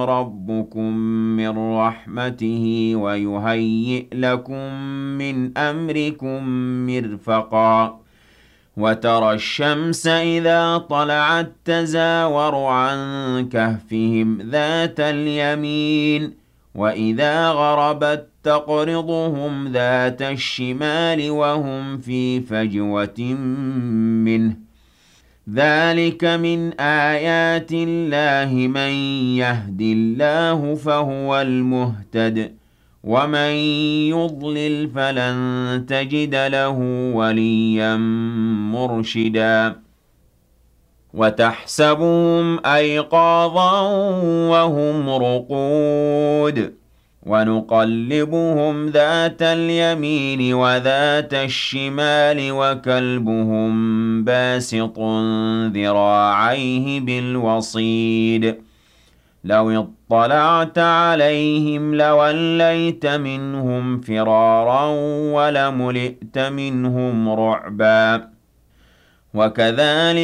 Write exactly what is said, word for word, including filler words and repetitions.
رَبُّكُم مِّن رَّحْمَتِهِ وَيُهَيِّئْ لَكُم مِّنْ أَمْرِكُم مِّرْفَقًا وَتَرَى الشَّمْسَ إِذَا طَلَعَت تَّزَاوَرُ عَن كَهْفِهِمْ ذَاتَ الْيَمِينِ وَإِذَا غَرَبَت تَّقْرِضُهُمْ ذَاتَ الشِّمَالِ وَهُمْ فِي فَجْوَةٍ مِّنْهُ ۚ ذَٰلِكَ مِنْ آيَاتِ اللَّهِ ۚ مَن يَهْدِ اللَّهُ فَهُوَ الْمُهْتَدِ ۖ وَمَن يُضْلِلْ فَلَن تَجِدَ لَهُ وَلِيًّا مُّرْشِدًا وَتَحْسَبُهُمْ أَيْقَاظًا وَهُمْ رُقُودٌ وَنُقَلِّبُهُمْ ذَاتَ الْيَمِينِ وَذَاتَ الشِّمَالِ وَكَلْبُهُم بَاسِطٌ ذِرَاعَيْهِ بِالْوَصِيدِ لَوِ اطَّلَعْتَ عَلَيْهِمْ لَوَلَّيْتَ مِنْهُمْ فِرَارًا وَلَمُلِئْتَ مِنْهُمْ رُعْبًا وَكَذَٰلِكَ